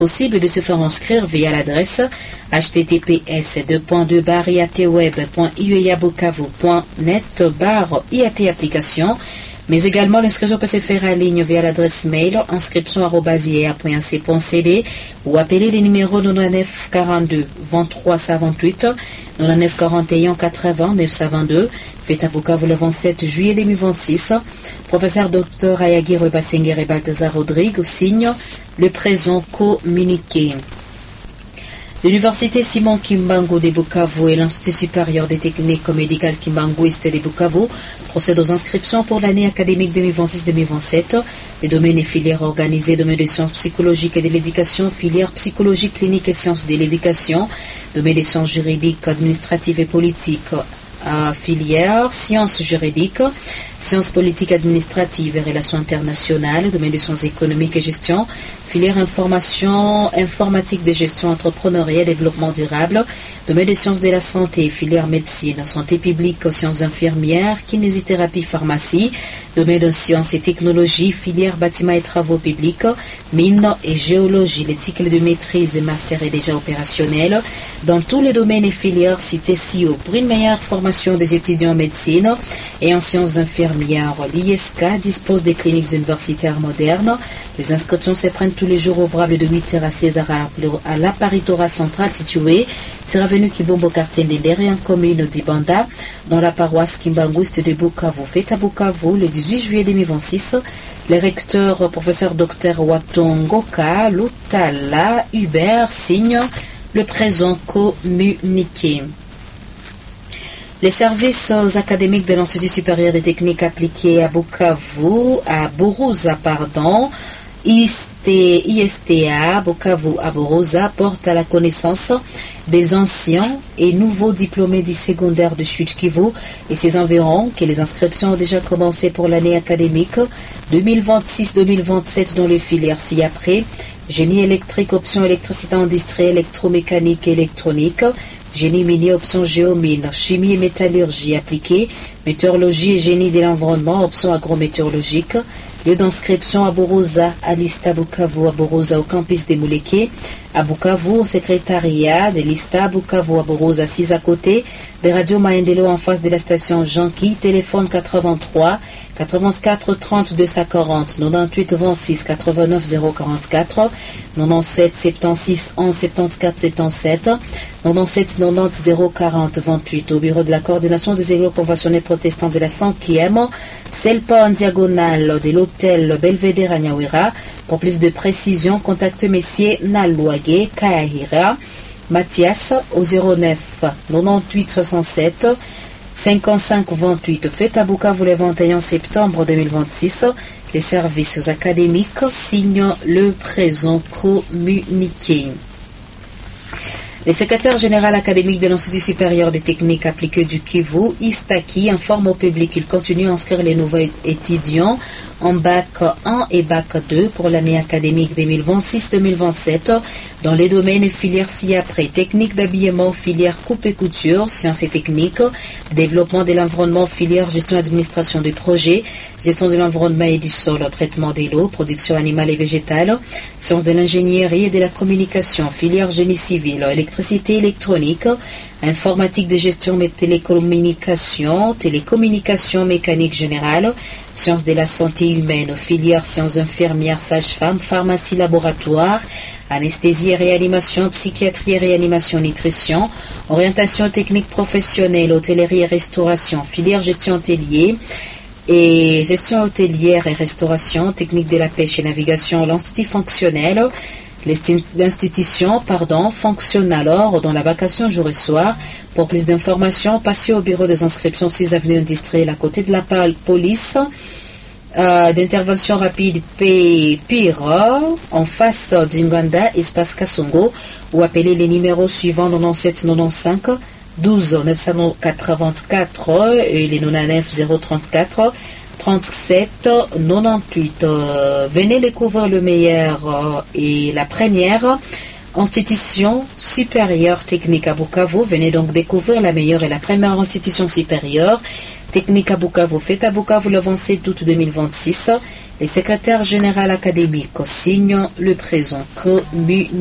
Possible de se faire inscrire via l'adresse https://iatweb.ueyabukavu.net/IAT application, mais également l'inscription peut se faire en ligne via l'adresse mail inscription@iea.ac.cd ou appeler les numéros 99 42 23 58 99 41 80 922. Fête à Bukavu le 27 juillet 2026. Professeur Dr Ayagi Rebassinger et Balthazar Rodrigue signent le présent communiqué. L'Université Simon Kimbangu de Bukavu et l'Institut supérieur des techniques médicales Kimbanguiste de Bukavu procèdent aux inscriptions pour l'année académique 2026-2027. Les domaines et filières organisées, domaine des sciences psychologiques et de l'éducation, filière psychologie clinique et sciences de l'éducation, domaine des sciences juridiques, administratives et politiques, filière sciences juridiques, sciences politiques administratives et relations internationales, domaine des sciences économiques et gestion, filière information, informatique de gestion entrepreneuriale et développement durable, domaine des sciences de la santé, filière médecine, santé publique, sciences infirmières, kinésithérapie, pharmacie, domaine de sciences et technologies, filière bâtiment et travaux publics, mines et géologie. Les cycles de maîtrise et master est déjà opérationnel dans tous les domaines et filières cités ci-haut. Pour une meilleure formation des étudiants en médecine et en sciences infirmières, l'ISK dispose des cliniques universitaires modernes. Les inscriptions se prennent tous les jours ouvrables de 8h à 16h à l'apparitora centrale située sur avenue Kibombo, quartier Ndendere, en commune d'Ibanda, dans la paroisse Kimbanguiste de Bukavu. Fête à Bukavu le 18 juillet 2026. Les recteurs, professeur Dr Watongoka Lutala Hubert signent le présent communiqué. Les services académiques de l'Institut supérieur des techniques appliquées à Bukavu, à Buruza, ISTA, Bukavu à Buruza, portent à la connaissance des anciens et nouveaux diplômés du secondaire du Sud Kivu et ses environs que les inscriptions ont déjà commencé pour l'année académique 2026-2027 dans les filières ci-après: génie électrique, option électricité industrielle, électromécanique et électronique, génie minier, option géomine, chimie et métallurgie appliquée, météorologie et génie de l'environnement, option agrométéorologique. Lieu d'inscription à Buruza, à l'ISTA Bukavu à Buruza au campus des Mouleke, à Bukavu au secrétariat de l'ISTA Bukavu à Buruza 6 à côté des radios Maendelo en face de la station Janki, téléphone 83 84 30 240 98 26 89 044 97 76 11 74 77 97 90 040 28 au bureau de la coordination des élèves conventionnés protestants de la 5e, Selpa en diagonale de l'hôtel Belvedere à Nyawera. Pour plus de précisions, contactez messieurs Nalouagé Kahira Mathias au 09 98 67 55 28. Fête à Bukavu le 21 septembre 2026. Les services académiques signent le présent communiqué. Le secrétaire général académique de l'Institut supérieur des techniques appliquées du Kivu, Istaki, informe au public qu'il continue à inscrire les nouveaux étudiants en bac 1 et bac 2 pour l'année académique 2026-2027 dans les domaines et filières ci-après: technique d'habillement, filière coupe et couture, sciences et techniques, développement de l'environnement, filière gestion et administration des projets, gestion de l'environnement et du sol, traitement de l'eau, production animale et végétale, sciences de l'ingénierie et de la communication, filière génie civil, électricité électronique, informatique de gestion et télécommunications, mécanique générale, sciences de la santé humaine, filière sciences infirmières, sage-femme, pharmacie, laboratoire, anesthésie et réanimation, psychiatrie et réanimation, nutrition, orientation technique professionnelle, hôtellerie et restauration, filière gestion hôtelière et restauration, technique de la pêche et navigation, l'institution fonctionnelle. L'institution fonctionne alors dans la vacation jour et soir. Pour plus d'informations, passez au bureau des inscriptions 6 avenue industrielle à côté de la police d'intervention rapide Pira en face d'Inganda, espace Kasongo, ou appelez les numéros suivants 97 95 12 984 et les 99 034 37 98. Venez découvrir le meilleur et la première institution supérieure technique à Bukavu. Venez donc découvrir la meilleure et la première institution supérieure technique à Bukavu. Fête à Bukavu le 27 août 2026. Les secrétaires généraux académiques signent le présent communiqué.